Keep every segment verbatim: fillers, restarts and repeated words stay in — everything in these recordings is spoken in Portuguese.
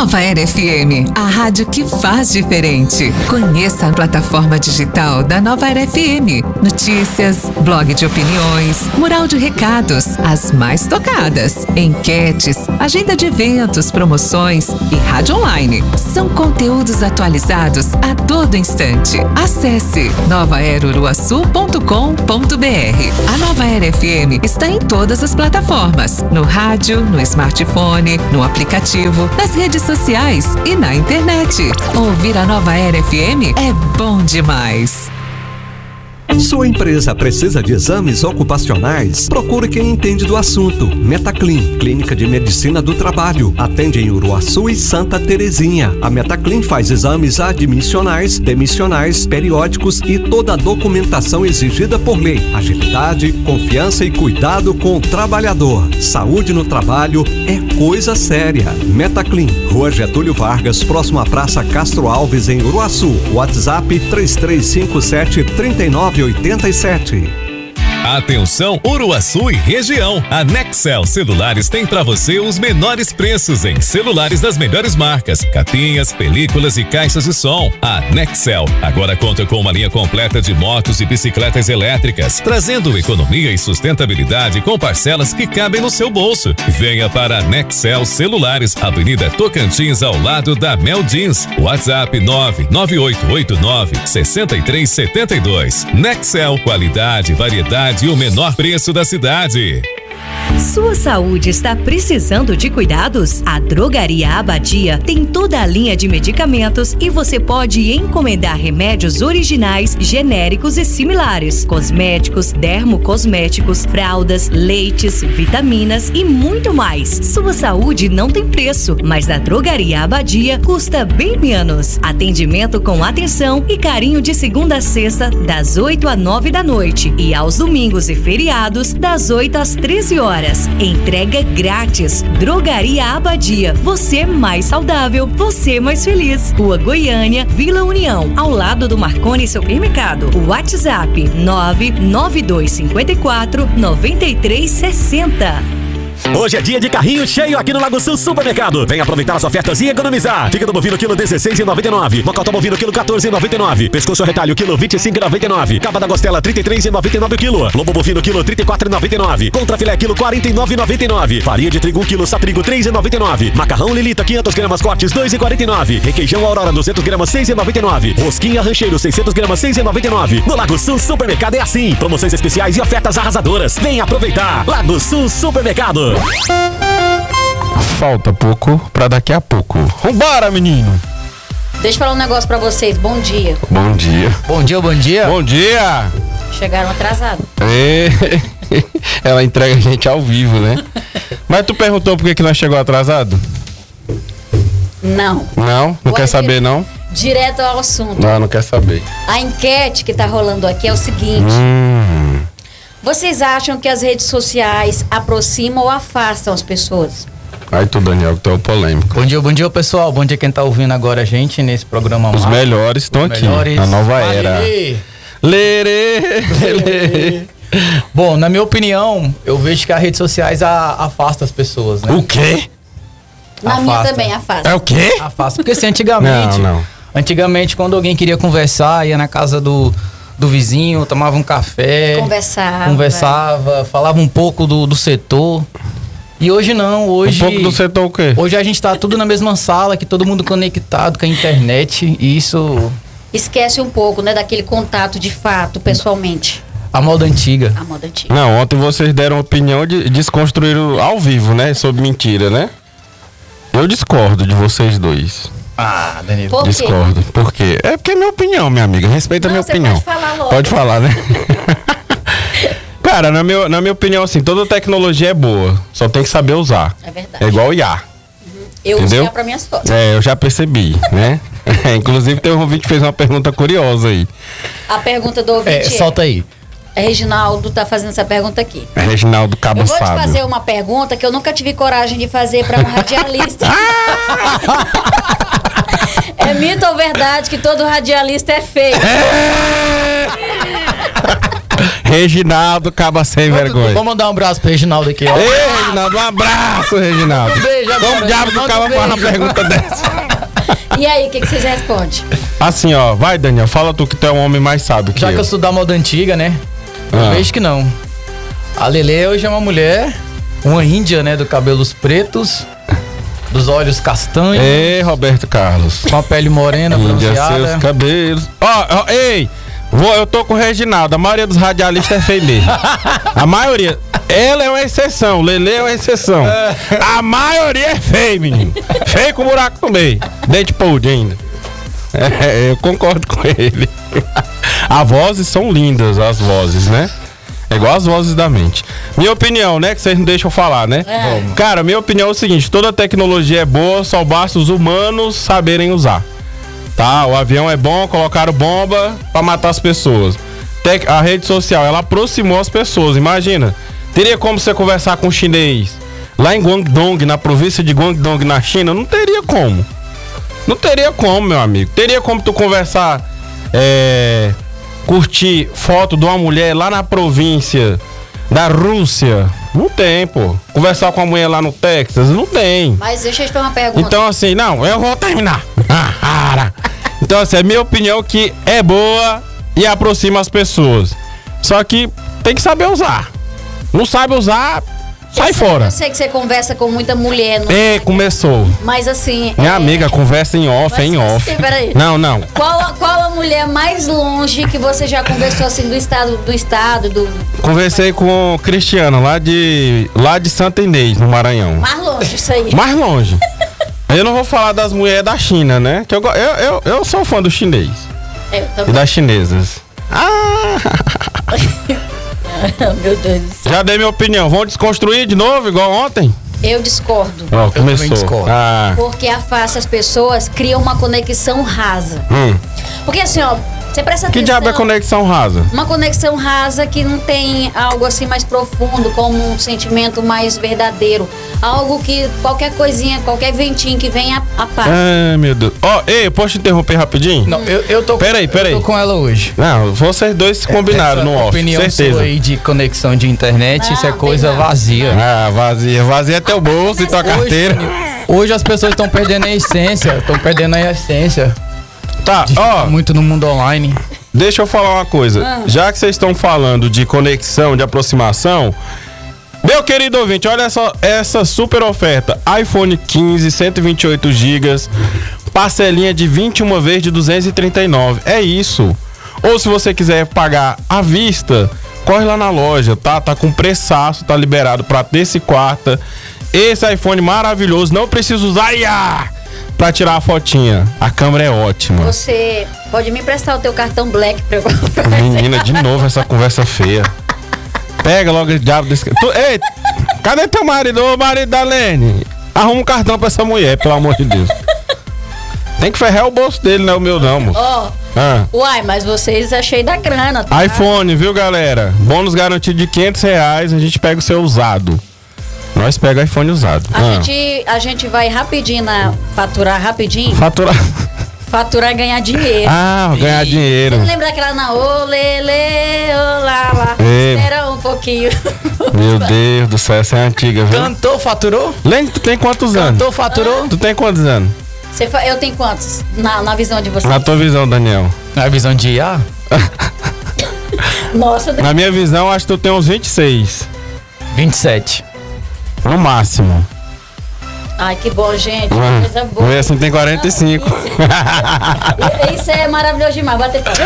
Nova Era F M, a rádio que faz diferente. Conheça a plataforma digital da Nova Era F M. Notícias, blog de opiniões, mural de recados, as mais tocadas, enquetes, agenda de eventos, promoções e rádio online. São conteúdos atualizados a todo instante. Acesse nova era uruaçu ponto com ponto br. A Nova Era F M está em todas as plataformas, no rádio, no smartphone, no aplicativo, nas redes sociais e na internet. Ouvir a Nova Era F M é bom demais. Sua empresa precisa de exames ocupacionais? Procure quem entende do assunto. Metaclin, Clínica de Medicina do Trabalho. Atende em Uruaçu e Santa Terezinha. A Metaclin faz exames admissionais, demissionais, periódicos e toda a documentação exigida por lei. Agilidade, confiança e cuidado com o trabalhador. Saúde no trabalho é coisa séria. Metaclin, Rua Getúlio Vargas, próximo à Praça Castro Alves, em Uruaçu. WhatsApp três três cinco sete, três nove oito sete. Atenção Uruaçu e região, a Nexel Celulares tem para você os menores preços em celulares das melhores marcas, capinhas, películas e caixas de som. A Nexel agora conta com uma linha completa de motos e bicicletas elétricas, trazendo economia e sustentabilidade com parcelas que cabem no seu bolso. Venha para a Nexel Celulares, Avenida Tocantins, ao lado da Mel Jeans. WhatsApp nove nove oito oito nove, seis três sete dois. Nexel, qualidade, variedade e o menor preço da cidade. Sua saúde está precisando de cuidados? A Drogaria Abadia tem toda a linha de medicamentos e você pode encomendar remédios originais, genéricos e similares, cosméticos, dermocosméticos, fraldas, leites, vitaminas e muito mais. Sua saúde não tem preço, mas a Drogaria Abadia custa bem menos. Atendimento com atenção e carinho de segunda a sexta, das oito às nove da noite e aos domingos e feriados, das oito às treze horas. Entrega grátis. Drogaria Abadia. Você mais saudável, você mais feliz. Rua Goiânia, Vila União, ao lado do Marconi Supermercado. WhatsApp nove nove dois cinco quatro, nove três seis zero. Hoje é dia de carrinho cheio aqui no Lago Sul Supermercado. Vem aproveitar as ofertas e economizar. Fígado bovino quilo dezesseis reais e noventa e nove centavos. Mocotó bovino quilo quatorze reais e noventa e nove centavos. Pescoço retalho quilo vinte e cinco reais e noventa e nove centavos. Caba da costela trinta e três reais e noventa e nove centavos o quilo. Lobo bovino quilo trinta e quatro reais e noventa e nove centavos. Contra filé quilo quarenta e nove reais e noventa e nove centavos. Farinha de trigo um quilo, satrigo três reais e noventa e nove centavos. Macarrão Lilita quinhentos gramas cortes dois reais e quarenta e nove centavos. Requeijão Aurora duzentos gramas seis reais e noventa e nove centavos. Rosquinha Rancheiro seiscentos gramas seis reais e noventa e nove centavos. No Lago Sul Supermercado é assim. Promoções especiais e ofertas arrasadoras. Vem aproveitar. Lago Sul Supermercado. Falta pouco pra daqui a pouco. Vambora, menino! Deixa eu falar um negócio pra vocês. Bom dia. Bom dia. Bom dia, bom dia. Bom dia! Chegaram atrasados. É. Ela entrega a gente ao vivo, né? Mas tu perguntou por que que nós chegou atrasado? Não. Não? Não Vou quer saber, não? Direto ao assunto. Não, não quer saber. A enquete que tá rolando aqui é o seguinte. Hum. Vocês acham que as redes sociais aproximam ou afastam as pessoas? Aí tu, Daniel, que tu é o polêmico. Bom dia, bom dia, pessoal. Bom dia quem tá ouvindo agora a gente nesse programa. Os Mar... melhores estão aqui, melhores... na nova Vale era. Lerê. Lerê. Lerê. Bom, na minha opinião, eu vejo que as redes sociais a, afastam as pessoas, né? O quê? Na Afasta. minha também, afasta. É o quê? Afasta. Porque assim, antigamente... Não, não. Antigamente, quando alguém queria conversar, ia na casa do, do vizinho, tomava um café. Conversava. Conversava, falava um pouco do, do setor. E hoje não, hoje... Um pouco do setor o quê? Hoje a gente tá tudo na mesma sala, que todo mundo conectado com a internet, e isso... Esquece um pouco, né, daquele contato de fato, pessoalmente. A moda antiga. A moda antiga. Não, ontem vocês deram opinião de desconstruir ao vivo, né? Sobre mentira, né? Eu discordo de vocês dois. Ah, Danilo. Por quê? Discordo. Por quê? É porque é minha opinião, minha amiga. Respeita a minha Não, você opinião. pode falar logo. Pode falar, né? Cara, na minha, na minha opinião, assim, toda tecnologia é boa. Só tem que saber usar. É verdade. É igual o I A. Eu Entendeu? uso para minhas fotos. É, eu já percebi, né? Inclusive, tem um ouvinte que fez uma pergunta curiosa aí. A pergunta do ouvinte É, solta aí. é... Reginaldo tá fazendo essa pergunta aqui. É Reginaldo Cabo Eu vou te Sábio. fazer uma pergunta que eu nunca tive coragem de fazer para um radialista. É mito ou verdade que todo radialista é feio? É... Reginaldo, caba sem vergonha. Vamos mandar um abraço pro Reginaldo aqui, ó. Ei, Reginaldo, um abraço, Reginaldo. Um beijo agora. Como diabo do caba faz uma pergunta dessa? E aí, o que, que vocês respondem? Assim, ó, vai, Daniel, fala tu que tu é um homem mais sábio que Já eu. que eu sou da moda antiga, né? Eu Ah. vejo que não. A Lelê hoje é uma mulher, uma índia, né? Do cabelos pretos, dos olhos castanhos, Ei, Roberto Carlos. com a pele morena, Índia, bronzeada. seus cabelos. Ó, ó, ei, vou, eu tô com o Reginaldo. A maioria dos radialistas é feio mesmo. A maioria. Ela é uma exceção, Lelê é uma exceção. A maioria é feio, menino. Feio com buraco no meio. Dente podre ainda. É, eu concordo com ele. As vozes são lindas, as vozes, né? É igual as vozes da mente. Minha opinião, né? Que vocês não deixam falar, né? É. Cara, minha opinião é o seguinte: toda tecnologia é boa, só basta os humanos saberem usar. Tá? O avião é bom, colocaram bomba pra matar as pessoas. Tec- a rede social, ela aproximou as pessoas. Imagina, teria como você conversar com um chinês lá em Guangdong, na província de Guangdong, na China? Não teria como. Não teria como, meu amigo. Teria como tu conversar, é, curtir foto de uma mulher lá na província da Rússia? Não tem, pô. Conversar com a mulher lá no Texas? Não tem. Mas deixa eu te fazer uma pergunta. Então, assim, não, eu vou terminar. Ah, então, assim, é minha opinião que é boa e aproxima as pessoas. Só que tem que saber usar. Não sabe usar, sai fora. Eu sei que você conversa com muita mulher. No... E começou. Mas assim... Minha é- amiga, conversa em off, é em Mas, off. peraí. Não, não. Qual, a- qual a mulher mais longe que você já conversou assim do estado, do estado, do... Conversei com o Cristiano, lá de, lá de Santa Inês, no Maranhão. Mais longe, isso aí. Mais longe. Eu não vou falar das mulheres da China, né? Que eu, go- eu, eu, eu sou fã do chinês Eu e também. das chinesas. Ah! Meu Deus do céu. Já dei minha opinião. Vamos desconstruir de novo, igual ontem? Eu discordo. Ó, também começou. discordo. Ah. Porque afasta as pessoas, cria uma conexão rasa. Hum. Porque assim, ó, você presta Que atenção... diabo é conexão rasa? Uma conexão rasa que não tem algo assim mais profundo, como um sentimento mais verdadeiro. Algo que qualquer coisinha, qualquer ventinho que venha a par. Ai, meu Deus. Ó, ei, eu posso te interromper rapidinho? Não, eu, eu tô Peraí, peraí. Eu tô com ela hoje. Não, vocês dois se combinaram Essa no off, opinião certeza. sua aí de conexão de internet, Não, isso é tem coisa não. vazia. Ah, vazia. Vazia teu bolso e tua carteira. Hoje as pessoas estão perdendo a essência, estão perdendo a essência. Tá, De ficar ó, muito no mundo online. deixa eu falar uma coisa. Ah. Já que vocês estão falando de conexão, de aproximação, meu querido ouvinte, olha só essa super oferta. iPhone quinze, cento e vinte e oito gigas, parcelinha de vinte e uma vezes de duzentos e trinta e nove. É isso. Ou se você quiser pagar à vista, corre lá na loja, tá? Tá com preçaço, tá liberado pra terça e quarta. Esse iPhone maravilhoso, não precisa usar I A pra tirar a fotinha. A câmera é ótima. Você pode me emprestar o teu cartão Black pra eu comprar? Menina, de novo essa conversa feia. Pega logo o diabo desse... Tu, ei, cadê teu marido? Ô, marido da Lene. Arruma um cartão pra essa mulher, pelo amor de Deus. Tem que ferrar o bolso dele, não é o meu não, moço. Ó, Ah. uai, mas vocês é cheio da grana, tá? iPhone, viu, galera? Bônus garantido de quinhentos reais, a gente pega o seu usado. Nós pega o iPhone usado. A, Ah. gente, a gente vai rapidinho na... Faturar rapidinho. Faturar... Faturar e ganhar dinheiro. Ah, ganhar dinheiro. Você lembra aquela na olele, olá, lá. Ei. Espera um pouquinho. Meu Deus do céu, essa é antiga, viu? Cantou, faturou? Lene, tu tem quantos anos? Cantou, faturou? Tu tem quantos anos? Você fa- Eu tenho quantos? Na, na visão de vocês? Na tua visão, Daniel. Na visão de I A? Nossa, Na minha visão, acho que tu tem uns vinte e seis. vinte e sete. No máximo. ai, que bom, gente. Ah, Coisa boa. mulher assim tem quarenta e cinco. E- Isso é maravilhoso demais. Bater palma.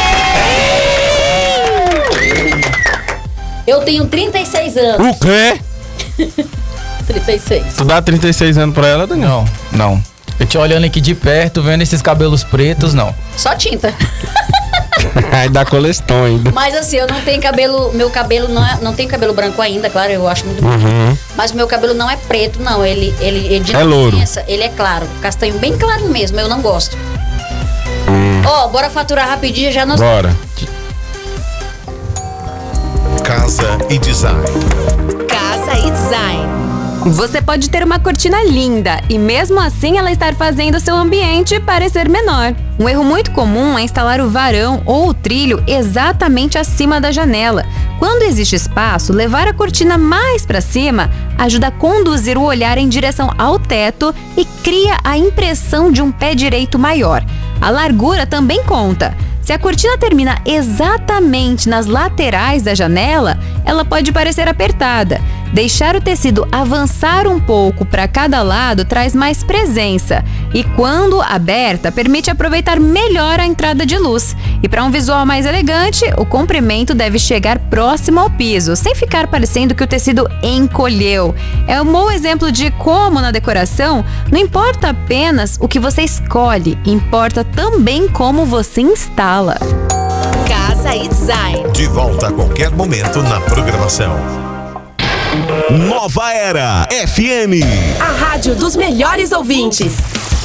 Eu tenho trinta e seis anos. O quê? trinta e seis. Tu dá trinta e seis anos pra ela, Daniel? Não, não. Eu te olhando aqui de perto, vendo esses cabelos pretos, não. Só tinta. Aí dá colestão ainda. Mas assim, eu não tenho cabelo. Meu cabelo não é, não tem cabelo branco ainda, claro, eu acho muito bonito. Uhum. Mas o meu cabelo não é preto, não. Ele, ele, ele de É louro. nascença, ele é claro. Castanho bem claro mesmo, eu não gosto. Ó, bora faturar rapidinho, já nós. Bora. Casa e Design. Casa e Design. Você pode ter uma cortina linda e mesmo assim ela estar fazendo seu ambiente parecer menor. Um erro muito comum é instalar o varão ou o trilho exatamente acima da janela. Quando existe espaço, levar a cortina mais para cima ajuda a conduzir o olhar em direção ao teto e cria a impressão de um pé direito maior. A largura também conta. Se a cortina termina exatamente nas laterais da janela, ela pode parecer apertada. Deixar o tecido avançar um pouco para cada lado traz mais presença e, quando aberta, permite aproveitar melhor a entrada de luz. E para um visual mais elegante, o comprimento deve chegar próximo ao piso, sem ficar parecendo que o tecido encolheu. É um bom exemplo de como, na decoração, não importa apenas o que você escolhe, importa também como você instala. Casa e Design. De volta a qualquer momento na programação. Nova Era F M. A rádio dos melhores ouvintes.